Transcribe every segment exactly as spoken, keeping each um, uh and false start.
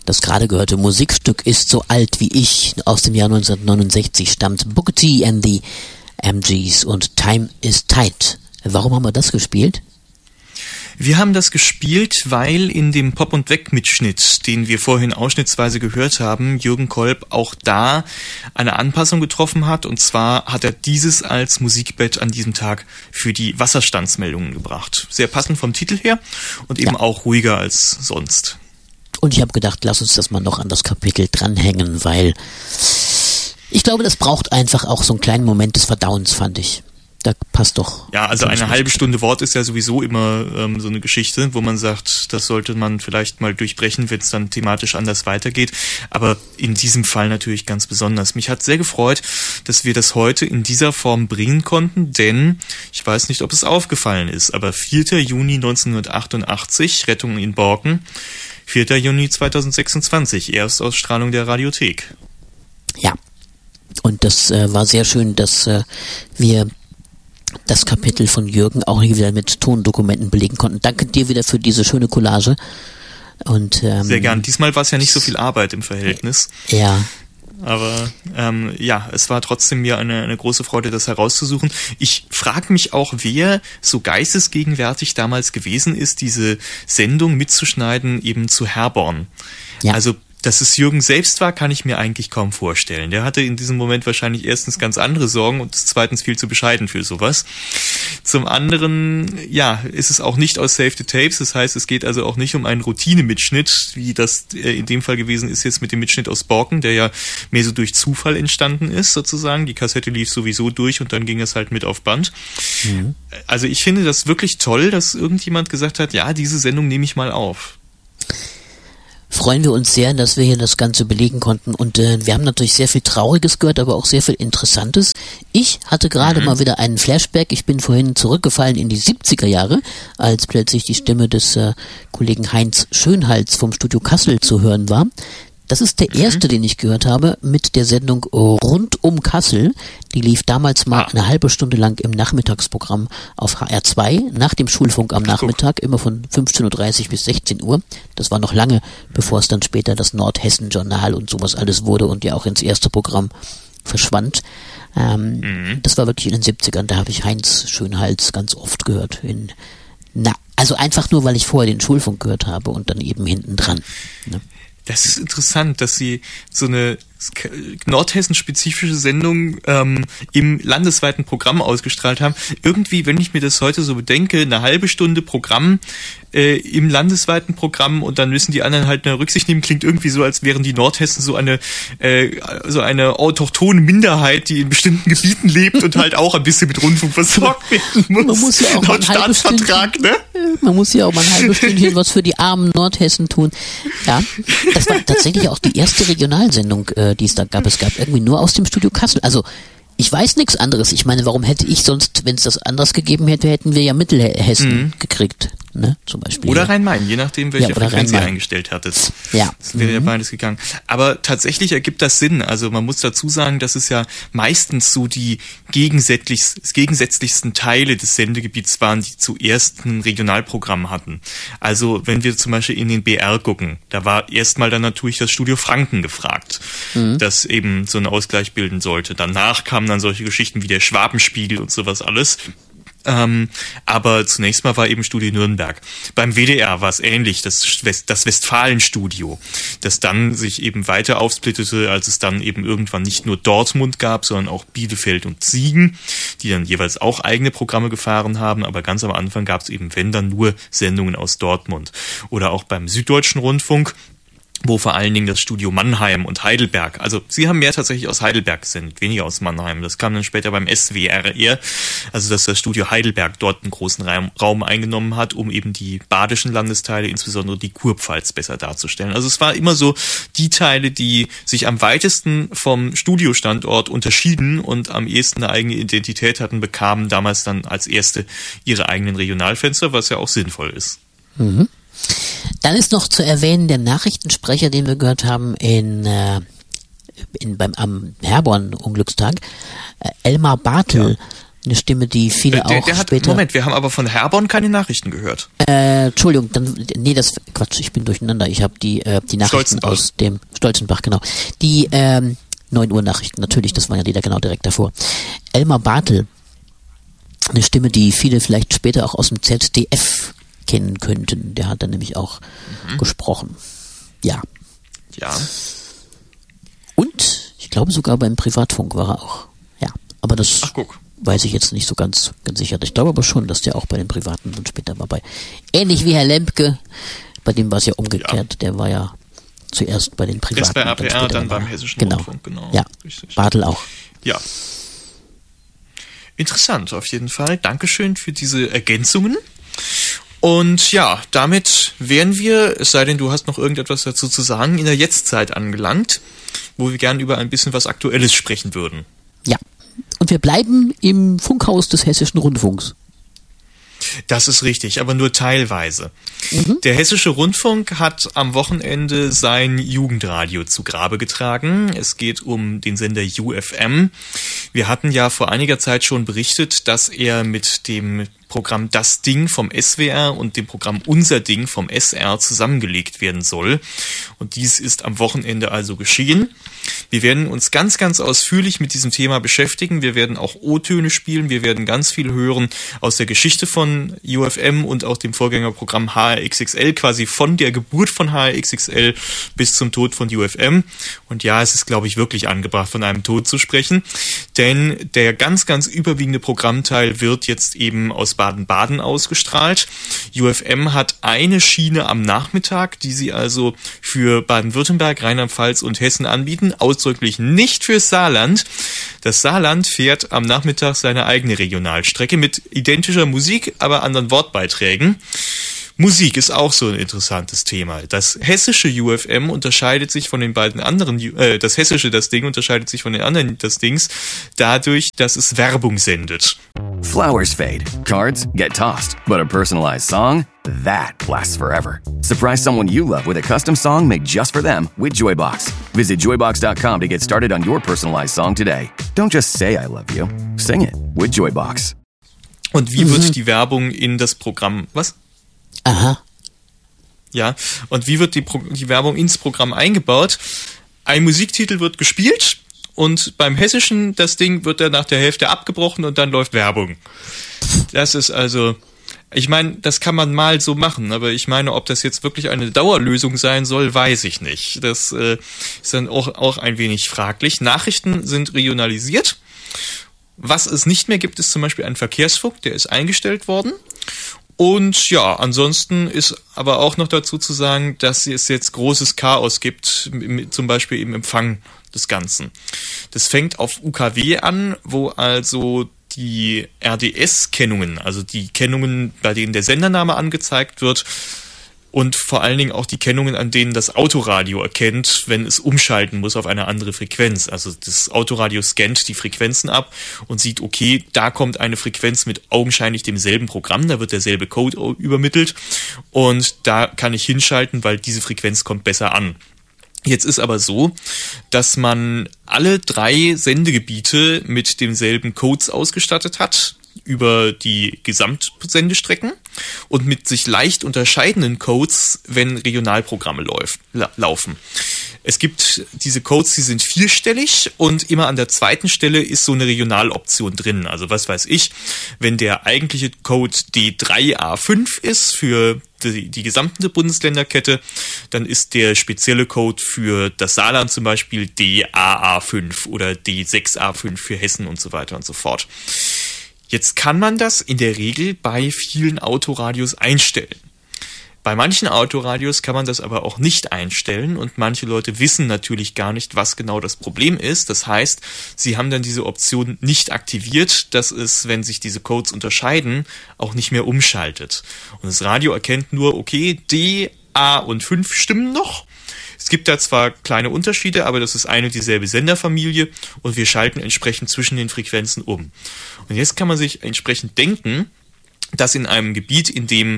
Das gerade gehörte Musikstück ist so alt wie ich. Aus dem Jahr neunzehnhundertneunundsechzig stammt Booker T and the M Gs und Time is Tight. Warum haben wir das gespielt? Wir haben das gespielt, weil in dem Pop- und Weg-Mitschnitt, den wir vorhin ausschnittsweise gehört haben, Jürgen Kolb auch da eine Anpassung getroffen hat. Und zwar hat er dieses als Musikbett an diesem Tag für die Wasserstandsmeldungen gebracht. Sehr passend vom Titel her und eben ja. auch ruhiger als sonst. Und ich habe gedacht, lass uns das mal noch an das Kapitel dranhängen, weil ich glaube, das braucht einfach auch so einen kleinen Moment des Verdauens, fand ich. Da passt doch. Ja, also eine halbe Stunde Wort ist ja sowieso immer ähm, so eine Geschichte, wo man sagt, das sollte man vielleicht mal durchbrechen, wenn es dann thematisch anders weitergeht. Aber in diesem Fall natürlich ganz besonders. Mich hat sehr gefreut, dass wir das heute in dieser Form bringen konnten, denn ich weiß nicht, ob es aufgefallen ist, aber vierter Juni neunzehnhundertachtundachtzig, Rettung in Borken, vierter Juni zweitausendsechsundzwanzig, Erstausstrahlung der Radiothek. Ja, und das äh, war sehr schön, dass äh, wir das Kapitel von Jürgen auch wieder mit Tondokumenten belegen konnten. Danke dir wieder für diese schöne Collage. Und, ähm, sehr gern. Diesmal war es ja nicht so viel Arbeit im Verhältnis. Ja. Aber ähm, ja, es war trotzdem mir eine, eine große Freude, das herauszusuchen. Ich frage mich auch, wer so geistesgegenwärtig damals gewesen ist, diese Sendung mitzuschneiden eben zu Herborn. Ja. Also dass es Jürgen selbst war, kann ich mir eigentlich kaum vorstellen. Der hatte in diesem Moment wahrscheinlich erstens ganz andere Sorgen und zweitens viel zu bescheiden für sowas. Zum anderen, ja, ist es auch nicht aus Save the Tapes. Das heißt, es geht also auch nicht um einen Routine-Mitschnitt, wie das in dem Fall gewesen ist jetzt mit dem Mitschnitt aus Borken, der ja mehr so durch Zufall entstanden ist, sozusagen. Die Kassette lief sowieso durch und dann ging es halt mit auf Band. Mhm. Also ich finde das wirklich toll, dass irgendjemand gesagt hat, ja, diese Sendung nehme ich mal auf. Freuen wir uns sehr, dass wir hier das Ganze belegen konnten und äh, wir haben natürlich sehr viel Trauriges gehört, aber auch sehr viel Interessantes. Ich hatte gerade mhm. mal wieder einen Flashback. Ich bin vorhin zurückgefallen in die siebziger Jahre, als plötzlich die Stimme des äh, Kollegen Heinz Schönhals vom Studio Kassel zu hören war. Das ist der erste, mhm. den ich gehört habe, mit der Sendung Rund um Kassel. Die lief damals mal ah. eine halbe Stunde lang im Nachmittagsprogramm auf H R zwei, nach dem Schulfunk am Nachmittag, immer von fünfzehn Uhr dreißig bis sechzehn Uhr. Das war noch lange, bevor es dann später das Nordhessen-Journal und sowas alles wurde und ja auch ins erste Programm verschwand. Ähm, mhm. Das war wirklich in den siebzigern, da habe ich Heinz Schönhals ganz oft gehört. In, na, also einfach nur, weil ich vorher den Schulfunk gehört habe und dann eben hinten dran. Ne? Das ist interessant, dass Sie so eine Nordhessen-spezifische Sendung ähm, im landesweiten Programm ausgestrahlt haben. Irgendwie, wenn ich mir das heute so bedenke, eine halbe Stunde Programm äh, im landesweiten Programm und dann müssen die anderen halt eine Rücksicht nehmen, klingt irgendwie so, als wären die Nordhessen so eine äh, so eine autochthone Minderheit, die in bestimmten Gebieten lebt und halt auch ein bisschen mit Rundfunk versorgt werden muss. Man muss ja auch laut Staatsvertrag, ne? Man muss ja auch mal ein halbes Stündchen was für die armen Nordhessen tun. Ja, das war tatsächlich auch die erste Regionalsendung, äh, die es da gab. Es gab irgendwie nur aus dem Studio Kassel. Also ich weiß nichts anderes. Ich meine, warum hätte ich sonst, wenn es das anders gegeben hätte, hätten wir ja Mittelhessen mhm. gekriegt, ne? Zum Beispiel. Oder Rhein-Main, je nachdem, welche ja, Frequenz ihr eingestellt hattet. Ja. Das wäre mhm. ja beides gegangen. Aber tatsächlich ergibt das Sinn. Also man muss dazu sagen, dass es ja meistens so die gegensätzlich, gegensätzlichsten Teile des Sendegebiets waren, die zuerst ein Regionalprogramm hatten. Also wenn wir zum Beispiel in den B R gucken, da war erstmal dann natürlich das Studio Franken gefragt, mhm. das eben so einen Ausgleich bilden sollte. Danach kamen dann solche Geschichten wie der Schwabenspiegel und sowas alles. Ähm, aber zunächst mal war eben Studio Nürnberg. Beim W D R war es ähnlich, das, West, das Westfalenstudio, das dann sich eben weiter aufsplittete, als es dann eben irgendwann nicht nur Dortmund gab, sondern auch Bielefeld und Siegen, die dann jeweils auch eigene Programme gefahren haben, aber ganz am Anfang gab es eben, wenn dann, nur Sendungen aus Dortmund. Oder auch beim Süddeutschen Rundfunk, wo vor allen Dingen das Studio Mannheim und Heidelberg, also sie haben mehr tatsächlich aus Heidelberg gesendet, weniger aus Mannheim. Das kam dann später beim S W R eher, also dass das Studio Heidelberg dort einen großen Raum eingenommen hat, um eben die badischen Landesteile, insbesondere die Kurpfalz, besser darzustellen. Also es war immer so die Teile, die sich am weitesten vom Studiostandort unterschieden und am ehesten eine eigene Identität hatten, bekamen damals dann als erste ihre eigenen Regionalfenster, was ja auch sinnvoll ist. Mhm. Dann ist noch zu erwähnen, der Nachrichtensprecher, den wir gehört haben in, äh, in beim am Herborn-Unglückstag, äh, Elmar Bartel, Eine Stimme, die viele der, auch der hat, später... Moment, wir haben aber von Herborn keine Nachrichten gehört. Äh, Entschuldigung, dann, nee, das, Quatsch, ich bin durcheinander. Ich habe die, äh, die Nachrichten aus dem Stolzenbach, genau. Die, ähm, neun Uhr Nachrichten, natürlich, das waren ja die da genau direkt davor. Elmar Bartel, eine Stimme, die viele vielleicht später auch aus dem Z D F kennen könnten. Der hat dann nämlich auch mhm. gesprochen. Ja. Ja. Und, ich glaube sogar beim Privatfunk war er auch. Ja, aber das... Ach, guck. Weiß ich jetzt nicht so ganz, ganz sicher. Ich glaube aber schon, dass der auch bei den Privaten dann später war bei. Ähnlich wie Herr Lempke, bei dem war es ja umgekehrt. Ja. Der war ja zuerst bei den Privaten. Erst bei R P R, dann, dann beim Hessischen genau. Rundfunk, genau. Ja, richtig. Bartel auch. Ja. Interessant, auf jeden Fall. Dankeschön für diese Ergänzungen. Und ja, damit wären wir, es sei denn, du hast noch irgendetwas dazu zu sagen, in der Jetztzeit angelangt, wo wir gern über ein bisschen was Aktuelles sprechen würden. Ja. Und wir bleiben im Funkhaus des Hessischen Rundfunks. Das ist richtig, aber nur teilweise. Mhm. Der Hessische Rundfunk hat am Wochenende sein Jugendradio zu Grabe getragen. Es geht um den Sender U F M. Wir hatten ja vor einiger Zeit schon berichtet, dass er mit dem Programm Das Ding vom S W R und dem Programm Unser Ding vom S R zusammengelegt werden soll. Und dies ist am Wochenende also geschehen. Wir werden uns ganz, ganz ausführlich mit diesem Thema beschäftigen. Wir werden auch O-Töne spielen. Wir werden ganz viel hören aus der Geschichte von U F M und auch dem Vorgängerprogramm H R X X L, quasi von der Geburt von H R X X L bis zum Tod von U F M. Und ja, es ist, glaube ich, wirklich angebracht, von einem Tod zu sprechen. Denn der ganz, ganz überwiegende Programmteil wird jetzt eben aus Baden-Baden ausgestrahlt. U F M hat eine Schiene am Nachmittag, die sie also für Baden-Württemberg, Rheinland-Pfalz und Hessen anbieten, ausdrücklich nicht für Saarland. Das Saarland fährt am Nachmittag seine eigene Regionalstrecke mit identischer Musik, aber anderen Wortbeiträgen. Musik ist auch so ein interessantes Thema. Das hessische U F M unterscheidet sich von den beiden anderen, äh, das hessische Das Ding unterscheidet sich von den anderen Das Dings dadurch, dass es Werbung sendet. Flowers fade, cards get tossed, but a personalized song, that lasts forever. Surprise someone you love with a custom song made just for them with Joybox. Visit joybox dot com to get started on your personalized song today. Don't just say I love you, sing it with Joybox. Und wie mhm. wird die Werbung in das Programm, was? Aha. Ja, und wie wird die, Pro- die Werbung ins Programm eingebaut? Ein Musiktitel wird gespielt und beim Hessischen Das Ding wird dann nach der Hälfte abgebrochen und dann läuft Werbung. Das ist also, ich meine, das kann man mal so machen, aber ich meine, ob das jetzt wirklich eine Dauerlösung sein soll, weiß ich nicht. Das äh, ist dann auch, auch ein wenig fraglich. Nachrichten sind regionalisiert. Was es nicht mehr gibt, ist zum Beispiel ein Verkehrsfunk, der ist eingestellt worden. Und ja, ansonsten ist aber auch noch dazu zu sagen, dass es jetzt großes Chaos gibt, zum Beispiel im Empfang des Ganzen. Das fängt auf U K W an, wo also die R D S-Kennungen, also die Kennungen, bei denen der Sendername angezeigt wird, und vor allen Dingen auch die Kennungen, an denen das Autoradio erkennt, wenn es umschalten muss auf eine andere Frequenz. Also das Autoradio scannt die Frequenzen ab und sieht, okay, da kommt eine Frequenz mit augenscheinlich demselben Programm, da wird derselbe Code übermittelt und da kann ich hinschalten, weil diese Frequenz kommt besser an. Jetzt ist aber so, dass man alle drei Sendegebiete mit demselben Codes ausgestattet hat über die Gesamtsendestrecken und mit sich leicht unterscheidenden Codes, wenn Regionalprogramme läuft, la- laufen. Es gibt diese Codes, die sind vierstellig und immer an der zweiten Stelle ist so eine Regionaloption drin. Also was weiß ich, wenn der eigentliche Code D drei A fünf ist für die, die gesamte Bundesländerkette, dann ist der spezielle Code für das Saarland zum Beispiel D A A fünf oder D sechs A fünf für Hessen und so weiter und so fort. Jetzt kann man das in der Regel bei vielen Autoradios einstellen. Bei manchen Autoradios kann man das aber auch nicht einstellen und manche Leute wissen natürlich gar nicht, was genau das Problem ist. Das heißt, sie haben dann diese Option nicht aktiviert, dass es, wenn sich diese Codes unterscheiden, auch nicht mehr umschaltet. Und das Radio erkennt nur, okay, D, A und fünf stimmen noch. Es gibt da zwar kleine Unterschiede, aber das ist eine und dieselbe Senderfamilie und wir schalten entsprechend zwischen den Frequenzen um. Und jetzt kann man sich entsprechend denken, dass in einem Gebiet, in dem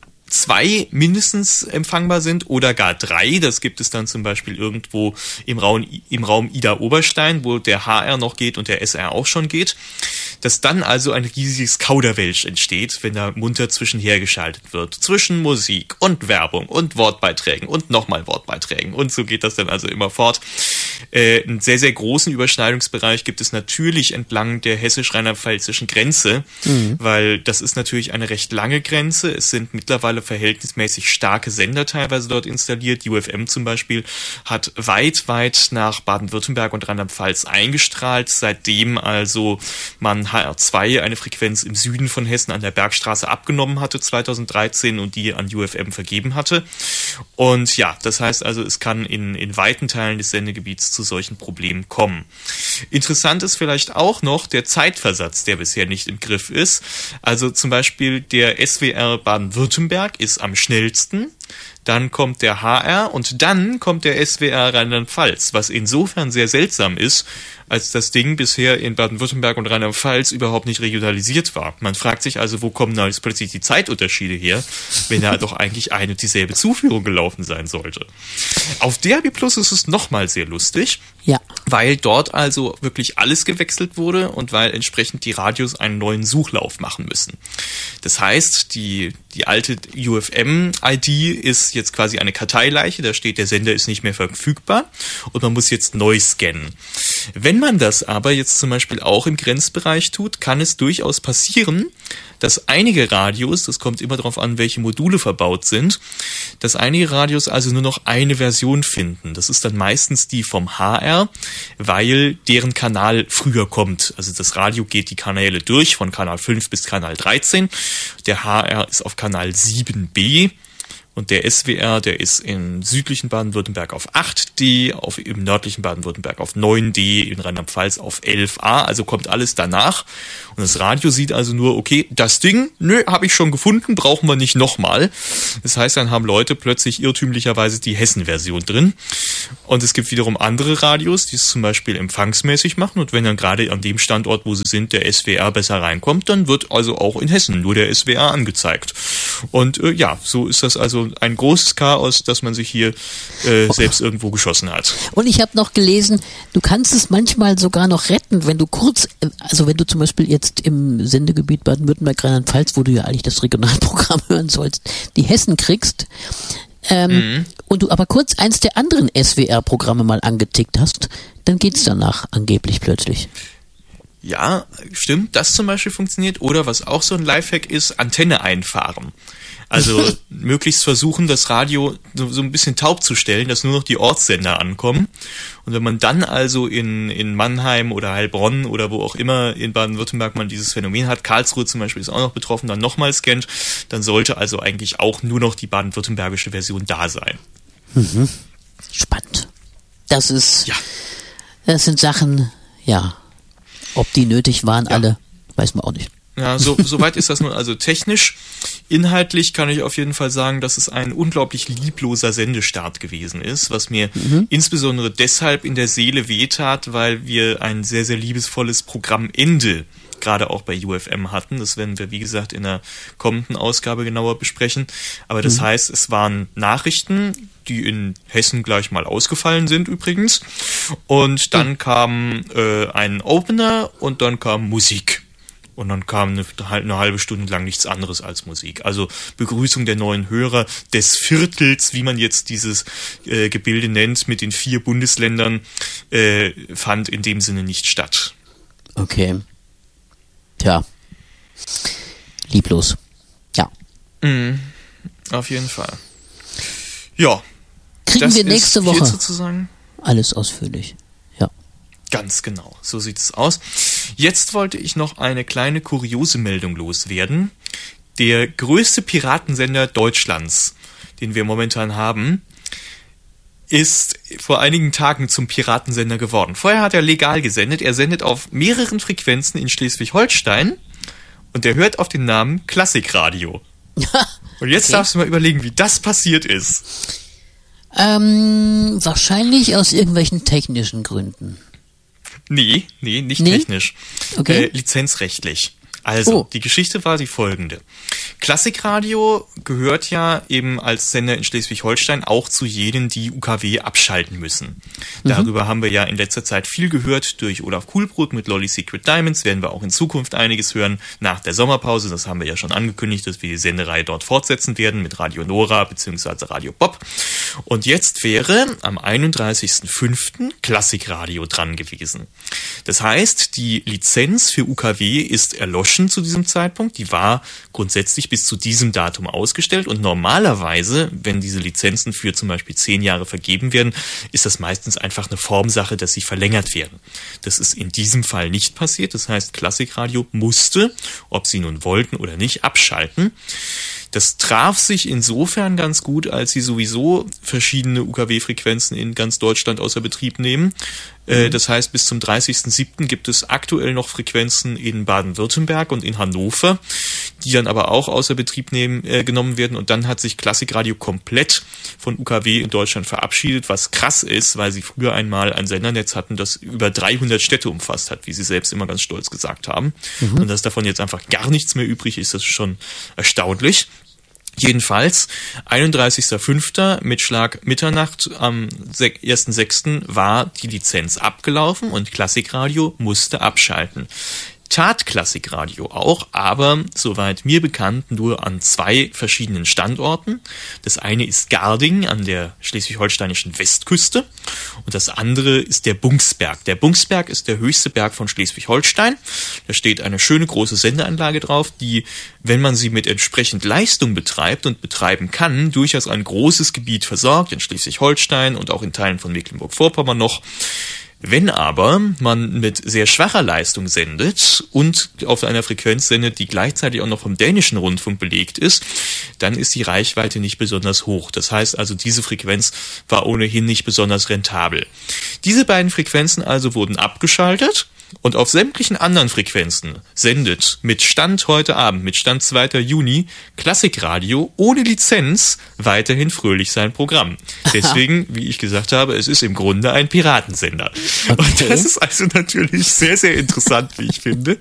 zwei mindestens empfangbar sind oder gar drei, das gibt es dann zum Beispiel irgendwo im Raum, im Raum Ida-Oberstein, wo der H R noch geht und der S R auch schon geht, dass dann also ein riesiges Kauderwelsch entsteht, wenn da munter zwischenher geschaltet wird. Zwischen Musik und Werbung und Wortbeiträgen und nochmal Wortbeiträgen. Und so geht das dann also immer fort. Äh, einen sehr, sehr großen Überschneidungsbereich gibt es natürlich entlang der hessisch-rheinland-pfälzischen Grenze, mhm. weil das ist natürlich eine recht lange Grenze. Es sind mittlerweile verhältnismäßig starke Sender teilweise dort installiert. Die U F M zum Beispiel hat weit, weit nach Baden-Württemberg und Rheinland-Pfalz eingestrahlt, seitdem also man H R zwei, eine Frequenz im Süden von Hessen an der Bergstraße, abgenommen hatte zweitausenddreizehn und die an U F M vergeben hatte. Und ja, das heißt also, es kann in, in weiten Teilen des Sendegebiets zu solchen Problemen kommen. Interessant ist vielleicht auch noch der Zeitversatz, der bisher nicht im Griff ist. Also zum Beispiel der S W R Baden-Württemberg ist am schnellsten. Dann kommt der H R und dann kommt der S W R Rheinland-Pfalz, was insofern sehr seltsam ist, als das Ding bisher in Baden-Württemberg und Rheinland-Pfalz überhaupt nicht regionalisiert war. Man fragt sich also, wo kommen da jetzt plötzlich die Zeitunterschiede her, wenn da doch eigentlich eine und dieselbe Zuführung gelaufen sein sollte. Auf D A B Plus ist es nochmal sehr lustig, ja. weil dort also wirklich alles gewechselt wurde und weil entsprechend die Radios einen neuen Suchlauf machen müssen. Das heißt, die, die alte U F M-I D ist jetzt quasi eine Karteileiche, da steht, der Sender ist nicht mehr verfügbar und man muss jetzt neu scannen. Wenn man das aber jetzt zum Beispiel auch im Grenzbereich tut, kann es durchaus passieren, dass einige Radios, das kommt immer darauf an, welche Module verbaut sind, dass einige Radios also nur noch eine Version finden. Das ist dann meistens die vom H R, weil deren Kanal früher kommt. Also das Radio geht die Kanäle durch, von Kanal fünf bis Kanal dreizehn. Der H R ist auf Kanal sieben B. Und der S W R, der ist im südlichen Baden-Württemberg auf acht D, auf, im nördlichen Baden-Württemberg auf neun D, in Rheinland-Pfalz auf elf A, also kommt alles danach. Und das Radio sieht also nur, okay, das Ding, nö, habe ich schon gefunden, brauchen wir nicht nochmal. Das heißt, dann haben Leute plötzlich irrtümlicherweise die Hessen-Version drin. Und es gibt wiederum andere Radios, die es zum Beispiel empfangsmäßig machen. Und wenn dann gerade an dem Standort, wo sie sind, der S W R besser reinkommt, dann wird also auch in Hessen nur der S W R angezeigt. Und äh, ja, so ist das also ein großes Chaos, dass man sich hier äh, selbst irgendwo geschossen hat. Und ich habe noch gelesen, du kannst es manchmal sogar noch retten, wenn du kurz, also wenn du zum Beispiel jetzt im Sendegebiet Baden-Württemberg, Rheinland-Pfalz, wo du ja eigentlich das Regionalprogramm hören sollst, die Hessen kriegst, ähm, mhm. und du aber kurz eins der anderen S W R-Programme mal angetickt hast, dann geht's danach angeblich plötzlich. Ja, stimmt, das zum Beispiel funktioniert. Oder was auch so ein Lifehack ist, Antenne einfahren. Also möglichst versuchen, das Radio so, so ein bisschen taub zu stellen, dass nur noch die Ortssender ankommen. Und wenn man dann also in, in Mannheim oder Heilbronn oder wo auch immer in Baden-Württemberg man dieses Phänomen hat, Karlsruhe zum Beispiel ist auch noch betroffen, dann nochmal scannt, dann sollte also eigentlich auch nur noch die baden-württembergische Version da sein. Mhm. Spannend. Das ist, ja. Das sind Sachen, ja, ob die nötig waren, ja. alle, weiß man auch nicht. Ja, so soweit ist das nun also technisch. Inhaltlich kann ich auf jeden Fall sagen, dass es ein unglaublich liebloser Sendestart gewesen ist, was mir mhm. insbesondere deshalb in der Seele wehtat, weil wir ein sehr, sehr liebesvolles Programmende gerade auch bei U F M hatten. Das werden wir, wie gesagt, in der kommenden Ausgabe genauer besprechen. Aber das mhm. heißt, es waren Nachrichten, die in Hessen gleich mal ausgefallen sind übrigens. Und dann mhm. kam äh, ein Opener und dann kam Musik. Und dann kam eine, eine halbe Stunde lang nichts anderes als Musik. Also Begrüßung der neuen Hörer des Viertels, wie man jetzt dieses äh, Gebilde nennt, mit den vier Bundesländern, äh, fand in dem Sinne nicht statt. Okay. Tja. Lieblos. Ja. Mhm. Auf jeden Fall. Ja. Kriegen das wir nächste ist Woche sozusagen alles ausführlich. Ja. Ganz genau, so sieht es aus. Jetzt wollte ich noch eine kleine kuriose Meldung loswerden. Der größte Piratensender Deutschlands, den wir momentan haben, ist vor einigen Tagen zum Piratensender geworden. Vorher hat er legal gesendet. Er sendet auf mehreren Frequenzen in Schleswig-Holstein und er hört auf den Namen Klassikradio. Und jetzt okay. darfst du mal überlegen, wie das passiert ist. Ähm, wahrscheinlich aus irgendwelchen technischen Gründen. Nee, nee, nicht nee? technisch. Okay. Äh, lizenzrechtlich. Also, Oh. die Geschichte war die folgende. Klassikradio gehört ja eben als Sender in Schleswig-Holstein auch zu jenen, die U K W abschalten müssen. Mhm. Darüber haben wir ja in letzter Zeit viel gehört durch Olaf Kuhlbrot mit Lolly Secret Diamonds. Werden wir auch in Zukunft einiges hören nach der Sommerpause. Das haben wir ja schon angekündigt, dass wir die Sendereihe dort fortsetzen werden mit Radio Nora bzw. Radio Bob. Und jetzt wäre am einunddreißigsten fünften Klassikradio dran gewesen. Das heißt, die Lizenz für U K W ist erloschen zu diesem Zeitpunkt. Die war grundsätzlich bis zu diesem Datum ausgestellt und normalerweise, wenn diese Lizenzen für zum Beispiel zehn Jahre vergeben werden, ist das meistens einfach eine Formsache, dass sie verlängert werden. Das ist in diesem Fall nicht passiert. Das heißt, Klassikradio musste, ob sie nun wollten oder nicht, abschalten. Das traf sich insofern ganz gut, als sie sowieso verschiedene U K W-Frequenzen in ganz Deutschland außer Betrieb nehmen. Mhm. Das heißt, bis zum dreißigsten siebten gibt es aktuell noch Frequenzen in Baden-Württemberg und in Hannover, die dann aber auch außer Betrieb nehmen, äh, genommen werden. Und dann hat sich Klassikradio komplett von U K W in Deutschland verabschiedet, was krass ist, weil sie früher einmal ein Sendernetz hatten, das über dreihundert Städte umfasst hat, wie sie selbst immer ganz stolz gesagt haben. Mhm. Und dass davon jetzt einfach gar nichts mehr übrig ist, das ist schon erstaunlich. Jedenfalls, einunddreißigsten fünften mit Schlag Mitternacht am ersten sechsten war die Lizenz abgelaufen und Klassikradio musste abschalten. Tat Klassikradio auch, aber soweit mir bekannt nur an zwei verschiedenen Standorten. Das eine ist Garding an der schleswig-holsteinischen Westküste und das andere ist der Bungsberg. Der Bungsberg ist der höchste Berg von Schleswig-Holstein. Da steht eine schöne große Sendeanlage drauf, die, wenn man sie mit entsprechend Leistung betreibt und betreiben kann, durchaus ein großes Gebiet versorgt, in Schleswig-Holstein und auch in Teilen von Mecklenburg-Vorpommern noch. Wenn aber man mit sehr schwacher Leistung sendet und auf einer Frequenz sendet, die gleichzeitig auch noch vom dänischen Rundfunk belegt ist, dann ist die Reichweite nicht besonders hoch. Das heißt also, diese Frequenz war ohnehin nicht besonders rentabel. Diese beiden Frequenzen also wurden abgeschaltet. Und auf sämtlichen anderen Frequenzen sendet mit Stand heute Abend, mit Stand zweiten Juni, Klassikradio ohne Lizenz weiterhin fröhlich sein Programm. Deswegen, wie ich gesagt habe, es ist im Grunde ein Piratensender. Okay. Und das ist also natürlich sehr, sehr interessant, wie ich finde.